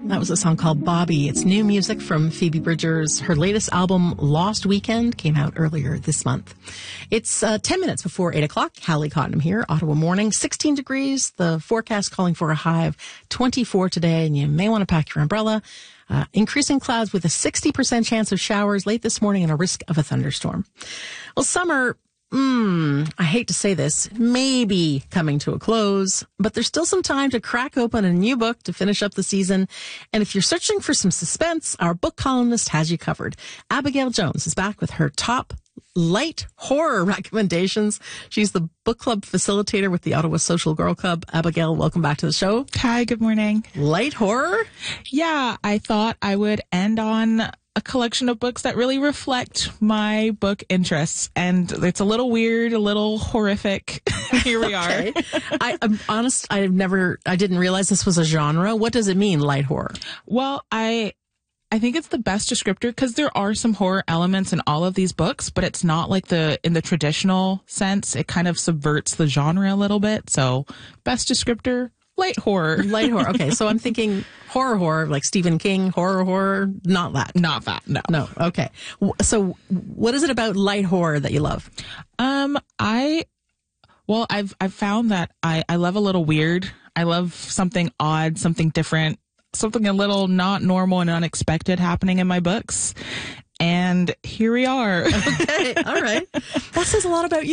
That was a song called Bobby. It's new music from Phoebe Bridgers. Her latest album, Lost Weekend, came out earlier this month. It's 10 minutes before 8 o'clock. Hallie Cottonham here, Ottawa morning, 16 degrees. The forecast calling for a high of 24 today, and you may want to pack your umbrella. Increasing clouds with a 60% chance of showers late this morning and a risk of a thunderstorm. Well, summer, I hate to say this, maybe coming to a close, but there's still some time to crack open a new book to finish up the season. And if you're searching for some suspense, our book columnist has you covered. Abigail Jones is back with her top light horror recommendations. She's the book club facilitator with the Ottawa Social Girl Club. Abigail, welcome back to the show. Hi, good morning. Light horror? Yeah, I thought I would end on a collection of books that really reflect my book interests. And it's a little weird, a little horrific. Here we are. I'm honest, I didn't realize this was a genre. What does it mean, light horror? Well, I think it's the best descriptor because there are some horror elements in all of these books, but it's not like in the traditional sense. It kind of subverts the genre a little bit. So best descriptor, light horror. Light horror. Okay, so I'm thinking horror, like Stephen King, horror, not that. Not that, no. No, okay. So what is it about light horror that you love? I've found that I love a little weird. I love something odd, something different, something a little not normal and unexpected happening in my books. And here we are. Okay, all right. That says a lot about you.